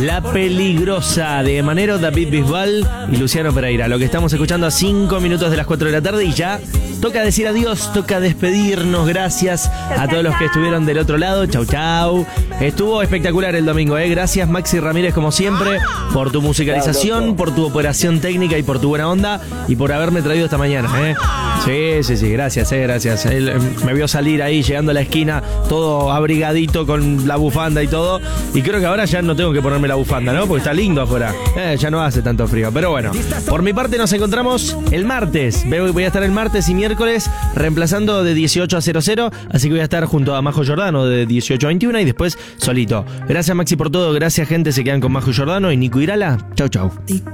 La Peligrosa de Manero, David Bisbal y Luciano Pereira. Lo que estamos escuchando a 5 minutos de las 4 de la tarde y ya toca decir adiós, toca despedirnos. Gracias a todos los que estuvieron del otro lado. Chau, chau. Estuvo espectacular el domingo, ¿eh? Gracias, Maxi Ramírez, como siempre, por tu musicalización, por tu operación técnica y por tu buena onda y por haberme traído esta mañana, ¿eh? Sí, gracias, gracias. Él me vio salir ahí, llegando a la esquina, todo abrigadito con la bufanda y todo. Y creo que ahora ya no tengo que ponerme la bufanda, ¿no? Porque está lindo afuera. Ya no hace tanto frío. Pero bueno, por mi parte nos encontramos el martes. Voy a estar el martes y miércoles reemplazando de 18 a 00. Así que voy a estar junto a Majo Giordano de 18 a 21 y después solito. Gracias, Maxi, por todo. Gracias, gente. Se quedan con Majo Giordano y Nico Irala. Chau, chau.